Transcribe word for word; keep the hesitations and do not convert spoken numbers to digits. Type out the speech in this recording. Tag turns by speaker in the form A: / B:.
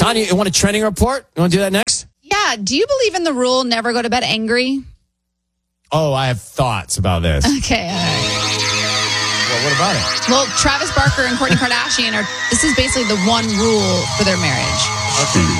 A: Tanya, you want a trending report? You want to do that next?
B: Yeah. Do you believe in the rule, never go to bed angry?
A: Oh, I have thoughts about this.
B: Okay. All right.
A: Well, what about it?
B: Well, Travis Barker and Kourtney Kardashian are, this is basically the one rule for their marriage.
A: Okay.